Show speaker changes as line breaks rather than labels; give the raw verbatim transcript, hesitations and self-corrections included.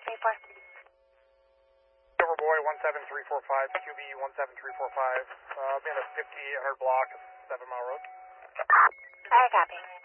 three four.
Silverboy one seven three four five, Q B one seven three four five, uh, in a fifty-eight hundred block, seven mile road.
I copy.